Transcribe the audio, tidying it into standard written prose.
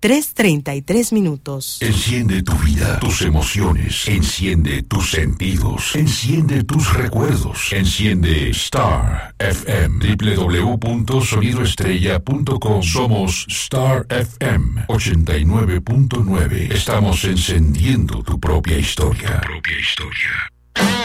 3:33. Enciende tu vida, tus emociones, enciende tus sentidos, enciende tus recuerdos, enciende Star FM, www.sonidoestrella.com. Somos Star FM 89.9. Estamos encendiendo tu propia historia.